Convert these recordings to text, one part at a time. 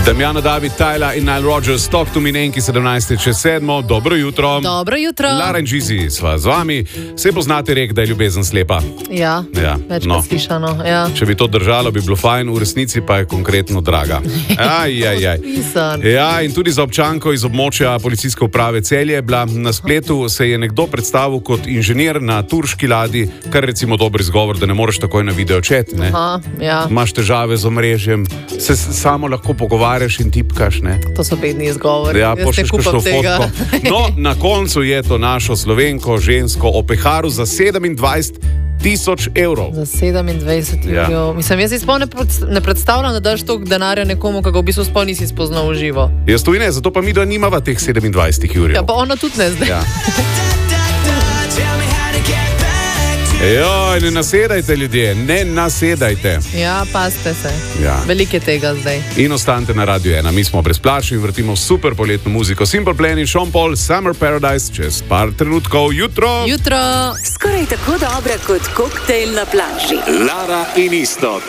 Damjana, David, Tyler in Nile Rodgers, Talk to Me, Nenki, 17:07. Dobro jutro. Dobro jutro. Lara in Gizi sva z vami. Vse poznate rek, da je ljubezen slepa. Ja, večkrat slišano. Ja. Če bi to držalo, bi bilo fajn, v resnici pa je konkretno draga. Ja, in tudi za občanko iz območja policijske uprave Celje je bila na spletu, se je nekdo predstavil kot inženir na turški ladji, kar recimo dober izgovor, da ne moreš takoj na video chat, ne? Ja. Imaš težave z omrežjem, se samo lahko pogovarjaš in tipkaš, ne? To so bedni izgovori. Ja, pošlješ kakšno fotko. No, na koncu je to našo Slovenko, žensko, opeharu za 27,000 evrov. Za 27 evrov. Ja. Mislim, jaz si sploh ne predstavljam, da daš toliko denarja nekomu, ki ga v bistvu sploh nisi spoznal v živo. Jaz tudi ne, zato pa mi da nimava teh 27 evrov. Ja, pa ona tudi ne zdaj. Ja. Joj, ne nasedajte ljudje, ne nasedajte. Ja, pazite se. Ja. Veliko je tega zdaj. In ostanite na Radio 1. Mi smo brezplačni in vrtimo super poletno muziko. Simple Plan in Sean Paul, Summer Paradise, čez par trenutkov, jutro. Jutro. Skoraj tako dobra kot koktejl na plaži. Lara in Iztok.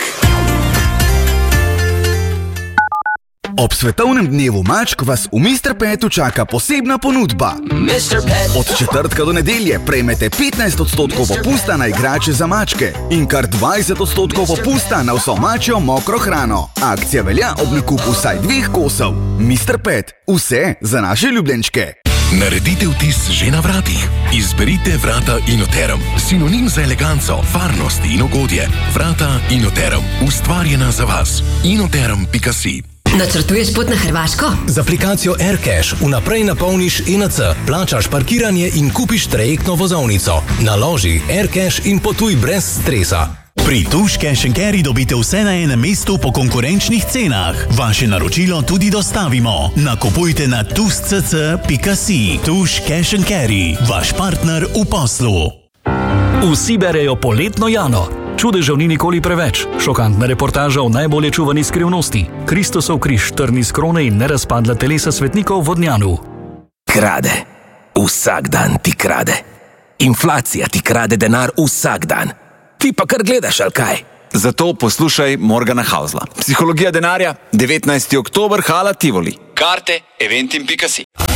Ob svetovnem dnevu mačk vas v Mr. Petu čaka posebna ponudba. Od četrtka do nedelje prejmete 15% popusta na igrače za mačke in kar 20% popusta na vso mačjo mokro hrano. Akcija velja ob nakupu vsaj 2 kosov. Mr. Pet, vse za naše ljubljenčke. Naredite vtis že na vratih. Izberite vrata Inoterum. Sinonim za eleganco, varnost in ugodje. Vrata Inoterum. Ustvarjena za vas. Inoterum.si. Načrtuješ pot na Hrvaško? Z aplikacijo AirCash vnaprej napolniš ENC, plačaš parkiranje in kupiš trajektno vozovnico. Naloži AirCash in potuj brez stresa. Pri Tuš Cash & Carry dobite vse na enem mestu po konkurenčnih cenah. Vaše naročilo tudi dostavimo. Nakupujte na tuš.cc.si. Tuš Cash & Carry, vaš partner v poslu. Vsi berejo poletno Jano. Čudežev ni nikoli preveč. Šokantna reportaža o najbolje čuvani skrivnosti. Kristusov križ, trni z krone in nerazpadla telesa svetnikov v Vodnjanu. Krade. Vsak dan ti krade. Inflacija ti krade denar vsak dan. Ti pa kar gledaš, ali kaj? Zato poslušaj Morgana Hausla. Psihologija denarja, 19. oktober, Hala Tivoli. Karte eventim.si.